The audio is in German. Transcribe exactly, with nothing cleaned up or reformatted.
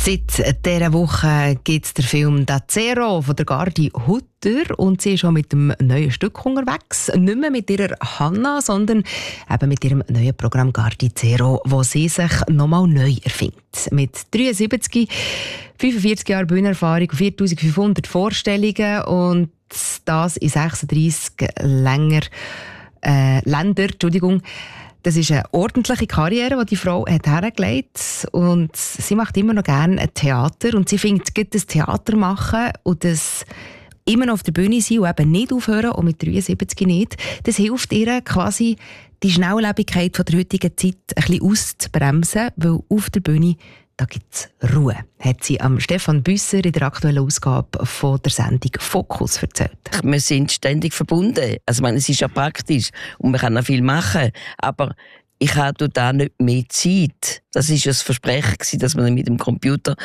Seit dieser Woche gibt es den Film «Da Zero» von der Gardi Hutter und sie ist auch mit einem neuen Stück unterwegs. Nicht mehr mit ihrer Hanna, sondern eben mit ihrem neuen Programm «Gardi Zero», wo sie sich nochmal neu erfindet. Mit dreiundsiebzig, fünfundvierzig Jahren Bühnenerfahrung, viertausendfünfhundert Vorstellungen und das in sechsunddreissig länger, äh, Länder. Entschuldigung. Das ist eine ordentliche Karriere, die die Frau hat hergelegt hat. Und sie macht immer noch gerne ein Theater. Und sie findet, das Theater machen und das immer noch auf der Bühne sein und eben nicht aufhören, und mit dreiundsiebzig nicht, das hilft ihr quasi, die Schnelllebigkeit der heutigen Zeit ein bisschen auszubremsen, weil auf der Bühne da gibt es Ruhe, hat sie am Stefan Büsser in der aktuellen Ausgabe von der Sendung «Fokus» erzählt. Wir sind ständig verbunden. Also, ich meine, es ist ja praktisch und man kann noch viel machen. Aber ich habe da nicht mehr Zeit. Das war ja das Versprechen, dass man mit dem Computer